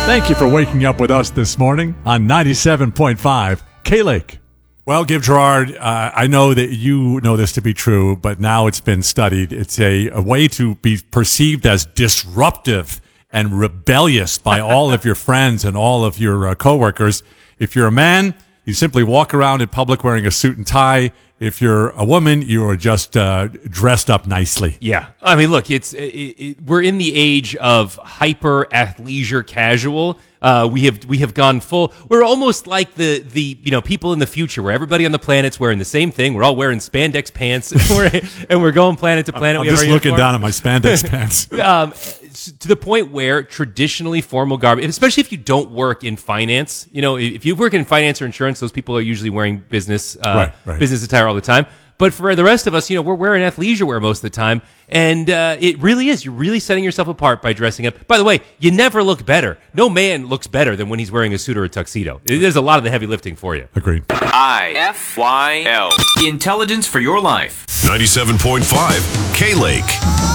Thank you for waking up with us this morning on 97.5 K-Lake. Well, Give Gerard, I know that you know this to be true, but now it's been studied. It's a way to be perceived as disruptive and rebellious by all of your friends and all of your coworkers. If you're a man, you simply walk around in public wearing a suit and tie. If you're a woman, you are just dressed up nicely. Yeah. I mean, look, we're in the age of hyper athleisure casual. We have gone full. We're almost like the people in the future where everybody on the planet's wearing the same thing. We're all wearing spandex pants and we're going planet to planet. I'm just looking down at my spandex pants. To the point where traditionally formal garb, especially if you don't work in finance, if you work in finance or insurance, those people are usually wearing business business attire all the time. But for the rest of us, we're wearing athleisure wear most of the time. And it really is. You're really setting yourself apart by dressing up. By the way, you never look better. No man looks better than when he's wearing a suit or a tuxedo. There's a lot of the heavy lifting for you. Agreed. IFYL. Intelligence for your life. 97.5 K-Lake.